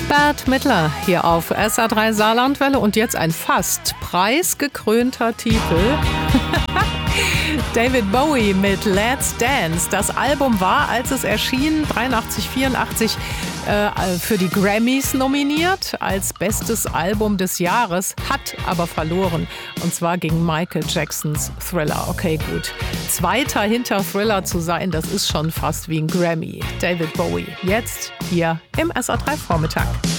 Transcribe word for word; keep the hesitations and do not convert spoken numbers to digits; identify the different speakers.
Speaker 1: Bette Midler hier auf S R drei Saarlandwelle und jetzt ein fast preisgekrönter Titel. David Bowie mit Let's Dance. Das Album war, als es erschien, dreiundachtzig, vierundachtzig äh, für die Grammys nominiert als bestes Album des Jahres, hat aber verloren. Und zwar gegen Michael Jacksons Thriller. Okay, gut. Zweiter hinter Thriller zu sein, das ist schon fast wie ein Grammy. David Bowie, jetzt hier im S R drei Vormittag.